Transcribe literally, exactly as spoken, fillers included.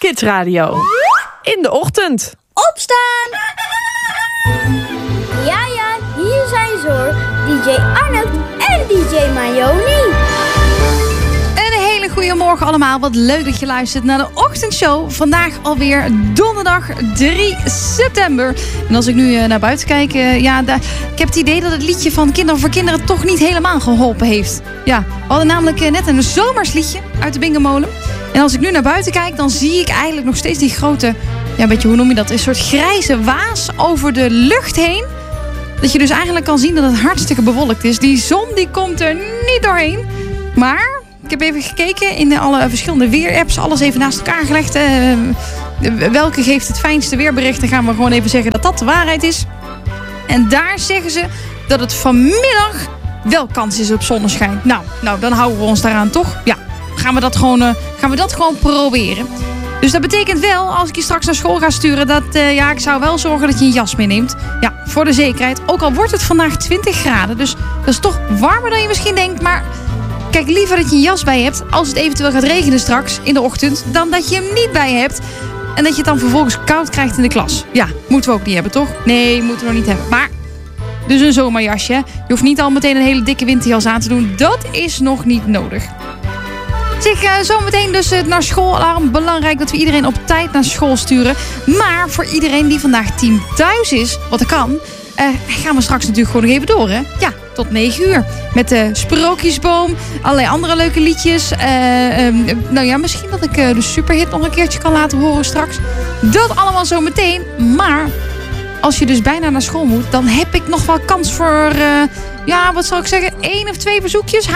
Kids Radio. In de ochtend. Opstaan! Ja, ja, hier zijn ze hoor. D J Arnold en D J Mayoni. Een hele goede morgen allemaal. Wat leuk dat je luistert naar de ochtendshow. Vandaag alweer donderdag drie september. En als ik nu naar buiten kijk, ja, da- ik heb het idee dat het liedje van Kinderen voor Kinderen toch niet helemaal geholpen heeft. Ja, we hadden namelijk net een zomersliedje uit de Bingemolen. En als ik nu naar buiten kijk, dan zie ik eigenlijk nog steeds die grote, ja, een beetje, hoe noem je dat? Een soort grijze waas over de lucht heen. Dat je dus eigenlijk kan zien dat het hartstikke bewolkt is. Die zon die komt er niet doorheen. Maar ik heb even gekeken in alle verschillende weerapps. Alles even naast elkaar gelegd. Uh, welke geeft het fijnste weerbericht? Dan gaan we gewoon even zeggen dat dat de waarheid is. En daar zeggen ze dat het vanmiddag wel kans is op zonneschijn. Nou, nou dan houden we ons daaraan toch? Ja, gaan we dat gewoon, uh, gaan we dat gewoon proberen. Dus dat betekent wel, als ik je straks naar school ga sturen, dat uh, ja, ik zou wel zorgen dat je een jas meeneemt. Ja, voor de zekerheid. Ook al wordt het vandaag twintig graden. Dus dat is toch warmer dan je misschien denkt. Maar kijk, liever dat je een jas bij hebt als het eventueel gaat regenen straks in de ochtend, dan dat je hem niet bij hebt. En dat je het dan vervolgens koud krijgt in de klas. Ja, moeten we ook niet hebben, toch? Nee, moeten we nog niet hebben. Maar dus een zomerjasje. Je hoeft niet al meteen een hele dikke winterjas aan te doen. Dat is nog niet nodig. Zeg, uh, zometeen dus uh, naar schoolalarm. Belangrijk dat we iedereen op tijd naar school sturen. Maar voor iedereen die vandaag team thuis is, wat er kan, uh, gaan we straks natuurlijk gewoon nog even door, hè? Ja, tot negen uur. Met de Sprookjesboom, allerlei andere leuke liedjes. Uh, um, nou ja, misschien dat ik uh, de superhit nog een keertje kan laten horen straks. Dat allemaal zometeen. Maar als je dus bijna naar school moet, dan heb ik nog wel kans voor, uh, ja, wat zal ik zeggen, één of twee bezoekjes.